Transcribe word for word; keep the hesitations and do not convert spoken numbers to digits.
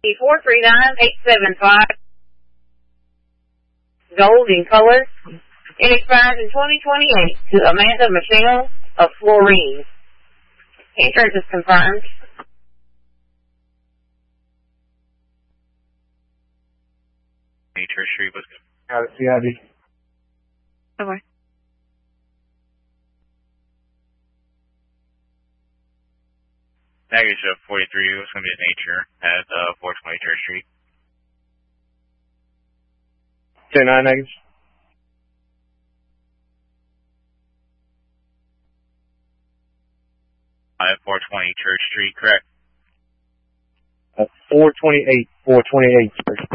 four three nine eight seven five. Gold in color. It expires in twenty twenty-eight to Amanda Michelle of Florine. Insurance is confirmed. Church Street was Got it, C I D. Okay. Baggage of forty-three was going to be a nature at uh, four twenty Church Street. ten nine negative. At four twenty Church Street, correct? Uh, four twenty-eight, four twenty-eight.